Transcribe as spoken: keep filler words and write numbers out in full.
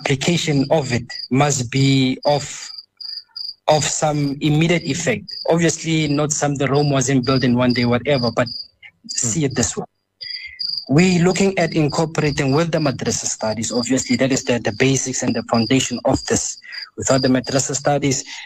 application of it must be of of some immediate effect. Obviously, not some the Rome wasn't built in one day, whatever, but see it this way. We're looking at incorporating with the madrasa studies. Obviously, that is the, the basics and the foundation of this. Without the madrasa studies,